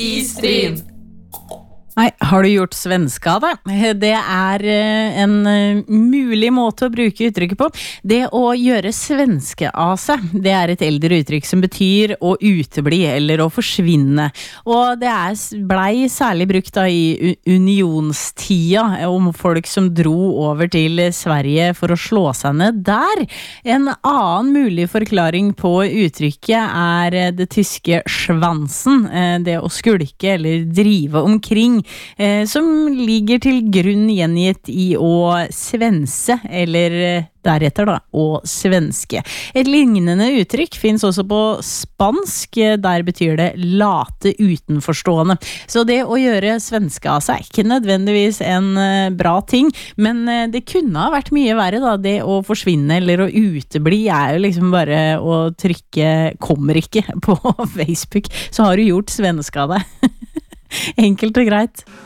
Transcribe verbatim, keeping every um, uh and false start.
Istrid. Nei, har du gjort svenskade? Det er en mulig måte å bruke uttrykket på. Det å gjøre svenske av seg, det er et eldre uttrykk som betyr å utebli eller å forsvinne. Og det er, blei særlig brukt da i unionstida om folk som dro over til Sverige for å slå seg ned der. En annen mulig forklaring på uttrykket er det tyske svansen, det å skulke eller drive omkring, Eh, som ligger til grunn gjengitt i å svense, eller deretter da, å svenske. Et lignende uttrykk finnes også på spansk, der betyr det late utenforstående. Så det å gjøre svenske av seg er ikke nødvendigvis en bra ting, men det kunne ha vært mye verre da. Det å forsvinne eller å utebli er jo liksom bare å trykke kommer ikke på Facebook, så har du gjort svenske av deg. Enkelt og greit.